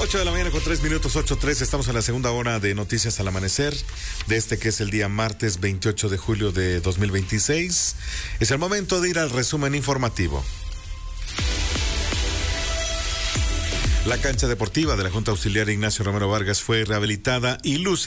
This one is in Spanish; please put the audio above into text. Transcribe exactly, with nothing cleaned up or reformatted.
ocho de la mañana con tres minutos, ocho tres. Estamos en la segunda hora de Noticias al Amanecer de este que es el día martes veintiocho de julio de dos mil veintiséis. Es el momento de ir al resumen informativo. La cancha deportiva de la Junta Auxiliar Ignacio Romero Vargas fue rehabilitada y luce